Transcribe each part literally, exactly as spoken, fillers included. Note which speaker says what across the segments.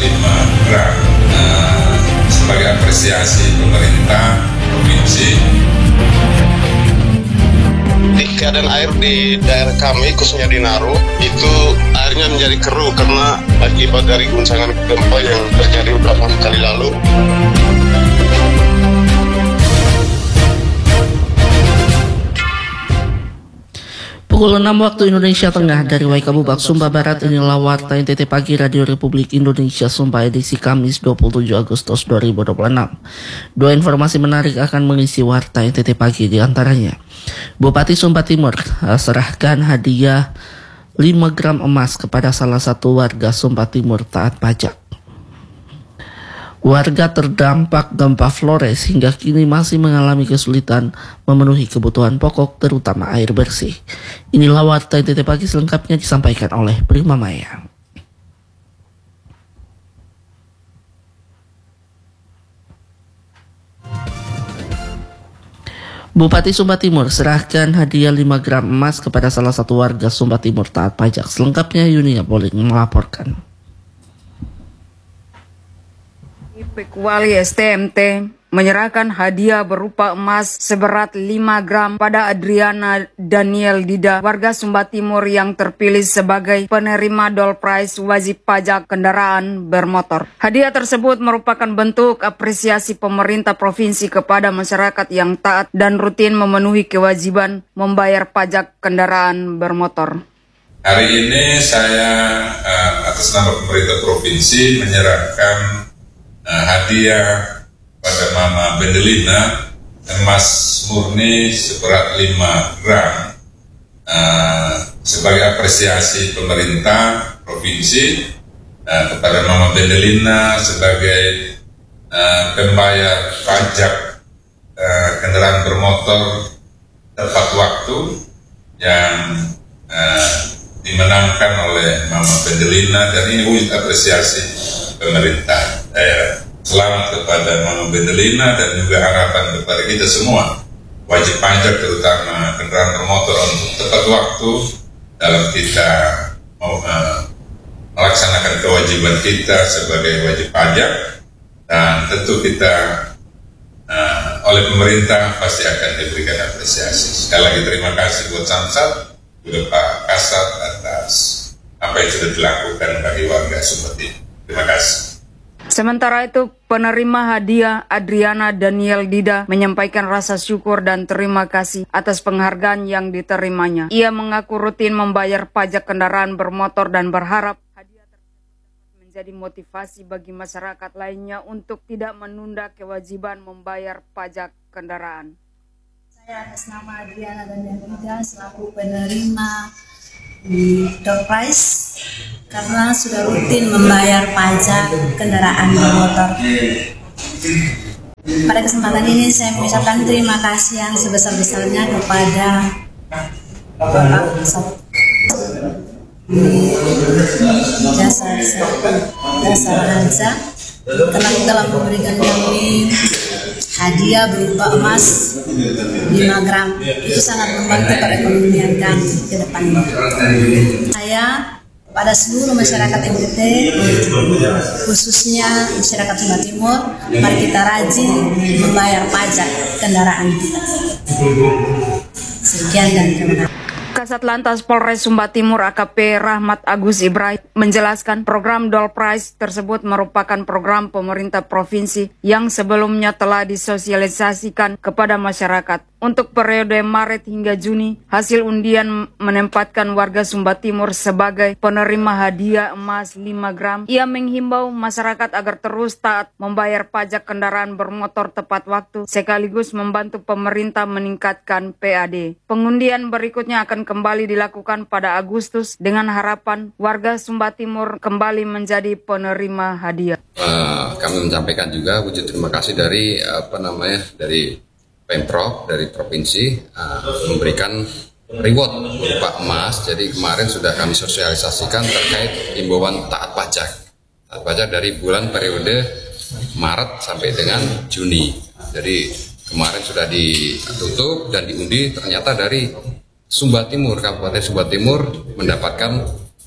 Speaker 1: lima gram uh, sebagai apresiasi pemerintah provinsi.
Speaker 2: Di keadaan air di daerah kami, khususnya di Naru, itu airnya menjadi keruh karena akibat dari guncangan gempa yang terjadi beberapa kali lalu.
Speaker 3: Pukul enam waktu Indonesia Tengah dari Waika Bubak, Sumba Barat. Inilah Warta N T T Pagi Radio Republik Indonesia Sumba edisi Kamis dua puluh tujuh Agustus dua ribu dua puluh enam. Dua informasi menarik akan mengisi Warta N T T Pagi, di antaranya Bupati Sumba Timur serahkan hadiah lima gram emas kepada salah satu warga Sumba Timur taat pajak. Warga terdampak gempa Flores hingga kini masih mengalami kesulitan memenuhi kebutuhan pokok, terutama air bersih. Inilah Warta N T T Pagi, selengkapnya disampaikan oleh Prima Maya. Bupati Sumba Timur serahkan hadiah lima gram emas kepada salah satu warga Sumba Timur taat pajak. Selengkapnya Yunia Boling melaporkan.
Speaker 4: Pekuali S T M T menyerahkan hadiah berupa emas seberat lima gram pada Adriana Daniel Dida, warga Sumba Timur yang terpilih sebagai penerima door prize wajib pajak kendaraan bermotor. Hadiah tersebut merupakan bentuk apresiasi pemerintah provinsi kepada masyarakat yang taat dan rutin memenuhi kewajiban membayar pajak kendaraan bermotor.
Speaker 1: Hari ini saya uh, atas nama pemerintah provinsi menyerahkan Nah, hadiah pada Mama Bendelina emas murni seberat lima gram uh, sebagai apresiasi pemerintah provinsi uh, kepada Mama Bendelina sebagai uh, pembayar pajak uh, kendaraan bermotor tepat waktu yang uh, dimenangkan oleh Mama Bendelina, dan ini wujud apresiasi pemerintah daerah. Selamat kepada Mama Bendelina dan juga harapan kepada kita semua wajib pajak, terutama kendaraan bermotor, untuk tepat waktu dalam kita mau uh, melaksanakan kewajiban kita sebagai wajib pajak, dan tentu kita uh, oleh pemerintah pasti akan diberikan apresiasi. Sekali lagi terima kasih buat Samsat juga Pak Kasat atas apa yang sudah dilakukan bagi warga Sumba Timur. Terima kasih.
Speaker 4: Sementara itu, penerima hadiah Adriana Daniel Dida menyampaikan rasa syukur dan terima kasih atas penghargaan yang diterimanya. Ia mengaku rutin membayar pajak kendaraan bermotor dan berharap hadiah tersebut menjadi motivasi bagi masyarakat lainnya untuk tidak menunda kewajiban membayar pajak kendaraan.
Speaker 5: Saya atas nama Adriana Daniel Dida selaku penerima di door prize karena sudah rutin membayar pajak kendaraan bermotor. Pada kesempatan ini saya mengucapkan terima kasih yang sebesar-besarnya kepada Bapak Jasa Jasa Hansa karena telah memberikan kami hadiah berupa emas lima gram. Itu sangat membantu perekonomian kami ke depannya. Saya pada seluruh masyarakat N T T, khususnya masyarakat Sumba Timur, mari kita rajin membayar pajak kendaraan kita. Sekian dan terima kasih.
Speaker 4: Kasat Lantas Polres Sumba Timur A K P Rahmat Agus Ibrahim menjelaskan program door prize tersebut merupakan program pemerintah provinsi yang sebelumnya telah disosialisasikan kepada masyarakat. Untuk periode Maret hingga Juni, hasil undian menempatkan warga Sumba Timur sebagai penerima hadiah emas lima gram. Ia menghimbau masyarakat agar terus taat membayar pajak kendaraan bermotor tepat waktu, sekaligus membantu pemerintah meningkatkan P A D. Pengundian berikutnya akan kembali dilakukan pada Agustus dengan harapan warga Sumba Timur kembali menjadi penerima hadiah.
Speaker 6: Uh, kami menyampaikan juga wujud terima kasih dari apa namanya dari Pemprov, dari provinsi uh, memberikan reward berupa emas. Jadi kemarin sudah kami sosialisasikan terkait imbauan taat pajak. Taat pajak dari bulan periode Maret sampai dengan Juni. Jadi kemarin sudah ditutup dan diundi, ternyata dari Sumba Timur, Kabupaten Sumba Timur mendapatkan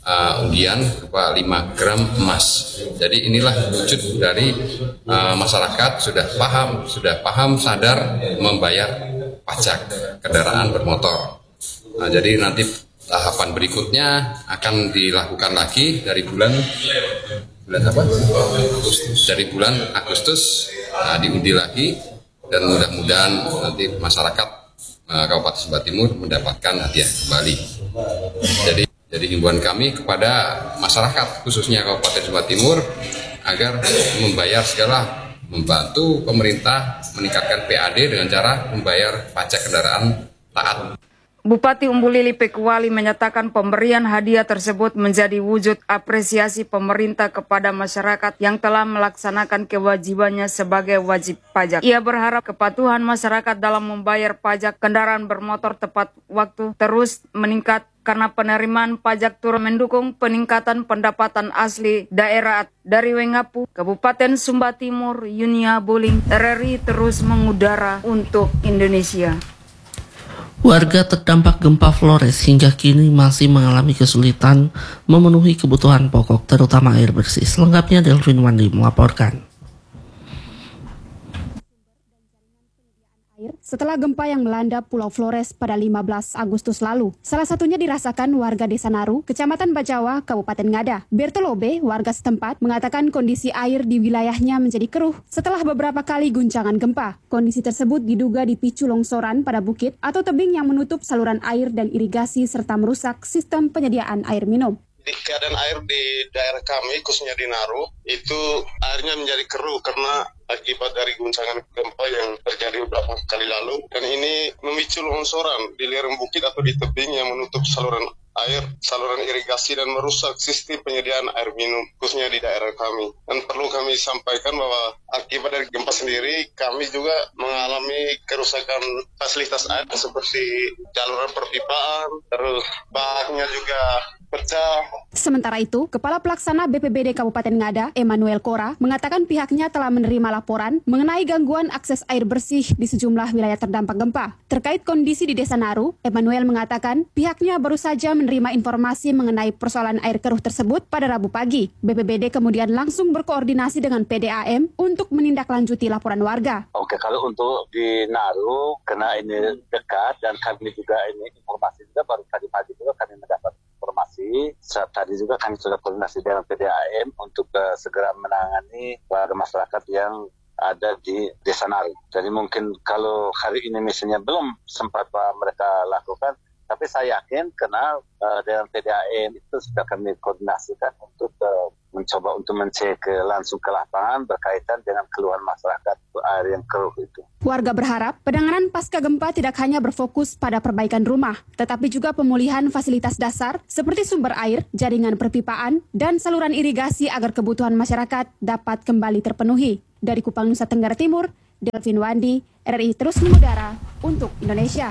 Speaker 6: uh, undian berupa lima gram emas. Jadi inilah wujud dari uh, masyarakat sudah paham, sudah paham sadar membayar pajak kendaraan bermotor. Nah, jadi nanti tahapan berikutnya akan dilakukan lagi dari bulan bulan apa? Dari bulan Agustus nah, diundi lagi dan mudah-mudahan nanti masyarakat uh, Kabupaten Sumba Timur mendapatkan hadiah kembali. Jadi jadi himbauan kami kepada masyarakat khususnya Kabupaten Sumba Timur agar membayar segala, membantu pemerintah meningkatkan P A D dengan cara membayar pajak kendaraan taat.
Speaker 4: Bupati Umbulili Pekuali menyatakan pemberian hadiah tersebut menjadi wujud apresiasi pemerintah kepada masyarakat yang telah melaksanakan kewajibannya sebagai wajib pajak. Ia berharap kepatuhan masyarakat dalam membayar pajak kendaraan bermotor tepat waktu terus meningkat karena penerimaan pajak turut mendukung peningkatan pendapatan asli daerah. Dari Wengapu, Kabupaten Sumba Timur, Yunia Buling, R R I terus mengudara untuk Indonesia.
Speaker 3: Warga terdampak gempa Flores hingga kini masih mengalami kesulitan memenuhi kebutuhan pokok, terutama air bersih. Selengkapnya Delvin Wandi melaporkan.
Speaker 7: Setelah gempa yang melanda Pulau Flores pada lima belas Agustus lalu, salah satunya dirasakan warga Desa Naru, Kecamatan Bajawa, Kabupaten Ngada. Bertolobe, warga setempat, mengatakan kondisi air di wilayahnya menjadi keruh setelah beberapa kali guncangan gempa. Kondisi tersebut diduga dipicu longsoran pada bukit atau tebing yang menutup saluran air dan irigasi serta merusak sistem penyediaan air minum.
Speaker 2: Keadaan air di daerah kami, khususnya di Naru, itu airnya menjadi keruh karena akibat dari guncangan gempa yang terjadi beberapa kali lalu. Dan ini memicu longsoran di lereng bukit atau di tebing yang menutup saluran air, saluran irigasi dan merusak sistem penyediaan air minum, khususnya di daerah kami. Dan perlu kami sampaikan bahwa akibat dari gempa sendiri, kami juga mengalami kerusakan fasilitas air seperti saluran perpipaan, terus baknya juga pecah.
Speaker 7: Sementara itu, Kepala Pelaksana B P B D Kabupaten Ngada, Emmanuel Kora, mengatakan pihaknya telah menerima laporan mengenai gangguan akses air bersih di sejumlah wilayah terdampak gempa. Terkait kondisi di Desa Naru, Emmanuel mengatakan pihaknya baru saja menerima informasi mengenai persoalan air keruh tersebut pada Rabu pagi. B P B D kemudian langsung berkoordinasi dengan P D A M untuk menindaklanjuti laporan warga.
Speaker 8: Oke, kalau untuk di Naru, karena ini dekat dan kami juga ini informasi juga baru tadi pagi juga kami mendapat informasi. Saat tadi juga kami sudah koordinasi dengan P D A M untuk uh, segera menangani warga masyarakat yang ada di Desa Naru. Jadi mungkin kalau hari ini misalnya belum sempat uh, mereka lakukan, tapi saya yakin karena uh, dengan P D A M itu sudah kami koordinasikan untuk uh, mencoba untuk mencek uh, langsung ke lapangan berkaitan dengan keluhan masyarakat air yang keruh itu.
Speaker 7: Warga berharap penanganan pasca gempa tidak hanya berfokus pada perbaikan rumah, tetapi juga pemulihan fasilitas dasar seperti sumber air, jaringan perpipaan, dan saluran irigasi agar kebutuhan masyarakat dapat kembali terpenuhi. Dari Kupang, Nusa Tenggara Timur, Delvin Wandi, R R I terus mengudara untuk Indonesia.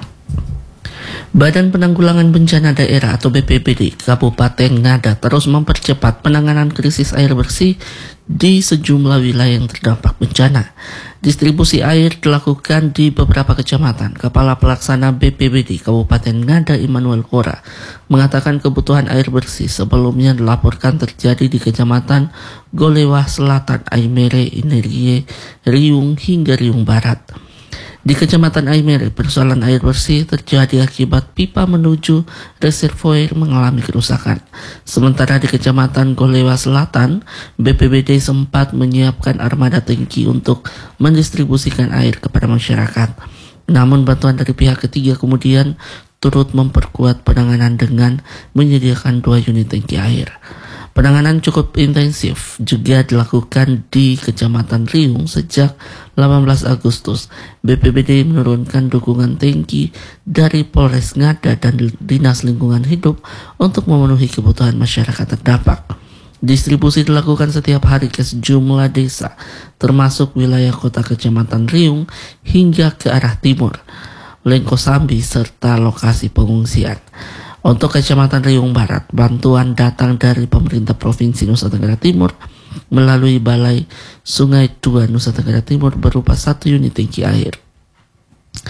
Speaker 3: Badan Penanggulangan Bencana Daerah atau B P B D Kabupaten Ngada terus mempercepat penanganan krisis air bersih di sejumlah wilayah yang terdampak bencana. Distribusi air dilakukan di beberapa kecamatan. Kepala Pelaksana B P B D Kabupaten Ngada, Emmanuel Kora, mengatakan kebutuhan air bersih sebelumnya dilaporkan terjadi di Kecamatan Golewah Selatan, Aimere, Inerie, Riung hingga Riung Barat. Di Kecamatan Aimere, persoalan air bersih terjadi akibat pipa menuju reservoir mengalami kerusakan. Sementara di Kecamatan Golewah Selatan, B P B D sempat menyiapkan armada tangki untuk mendistribusikan air kepada masyarakat. Namun bantuan dari pihak ketiga kemudian turut memperkuat penanganan dengan menyediakan dua unit tangki air. Penanganan cukup intensif juga dilakukan di Kecamatan Riung sejak delapan belas Agustus. B P B D menurunkan dukungan tangki dari Polres Ngada dan Dinas Lingkungan Hidup untuk memenuhi kebutuhan masyarakat terdampak. Distribusi dilakukan setiap hari ke sejumlah desa, termasuk wilayah kota Kecamatan Riung hingga ke arah timur, Lengkosambi, serta lokasi pengungsian. Untuk Kecamatan Riung Barat, bantuan datang dari pemerintah Provinsi Nusa Tenggara Timur melalui Balai Sungai Dua Nusa Tenggara Timur berupa satu unit tangki air.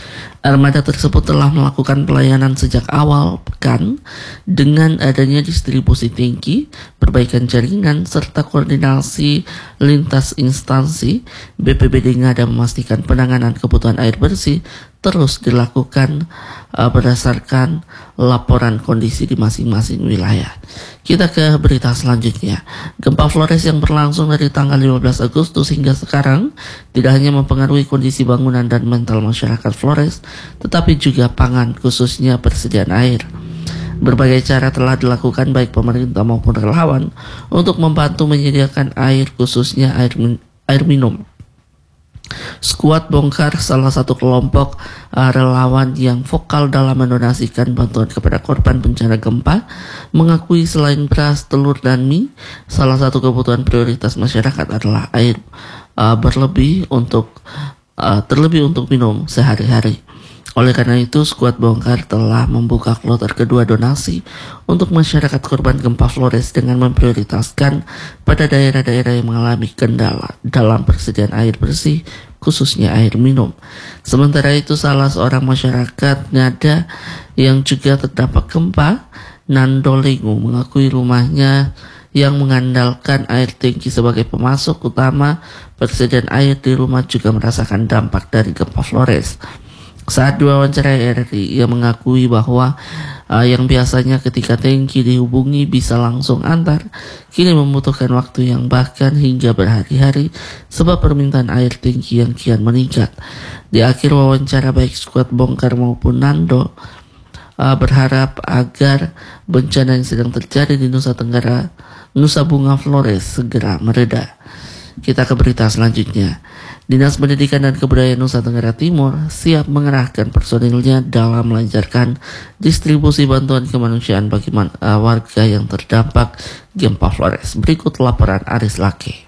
Speaker 3: Armada tersebut telah melakukan pelayanan sejak awal pekan dengan adanya distribusi tangki, perbaikan jaringan, serta koordinasi lintas instansi. B P B D Ngada memastikan penanganan kebutuhan air bersih terus dilakukan uh, berdasarkan laporan kondisi di masing-masing wilayah. Kita ke berita selanjutnya. Gempa Flores yang berlangsung dari tanggal lima belas Agustus hingga sekarang tidak hanya mempengaruhi kondisi bangunan dan mental masyarakat Flores, tetapi juga pangan, khususnya persediaan air. Berbagai cara telah dilakukan baik pemerintah maupun relawan untuk membantu menyediakan air, khususnya air, min- air minum. Skuad Bongkar, salah satu kelompok uh, relawan yang vokal dalam mendonasikan bantuan kepada korban bencana gempa, mengakui selain beras, telur, dan mie, salah satu kebutuhan prioritas masyarakat adalah air uh, berlebih untuk uh, terlebih untuk minum sehari-hari. Oleh karena itu, Skuad Bongkar telah membuka kloter kedua donasi untuk masyarakat korban gempa Flores dengan memprioritaskan pada daerah-daerah yang mengalami kendala dalam persediaan air bersih, khususnya air minum. Sementara itu, salah seorang masyarakat Ngada yang juga terdampak gempa, Nando Lengu, mengakui rumahnya yang mengandalkan air tangki sebagai pemasok utama persediaan air di rumah juga merasakan dampak dari gempa Flores. Saat diwawancara R R I, ia mengakui bahwa uh, yang biasanya ketika tangki dihubungi bisa langsung antar, kini membutuhkan waktu yang bahkan hingga berhari-hari sebab permintaan air tangki yang kian meningkat. Di akhir wawancara, baik Skuad Bongkar maupun Nando uh, berharap agar bencana yang sedang terjadi di Nusa Tenggara, Nusa Bunga Flores segera mereda. Kita ke berita selanjutnya. Dinas Pendidikan dan Kebudayaan Nusa Tenggara Timur siap mengerahkan personilnya dalam melancarkan distribusi bantuan kemanusiaan bagi man, uh, warga yang terdampak gempa Flores. Berikut laporan Aris Lake.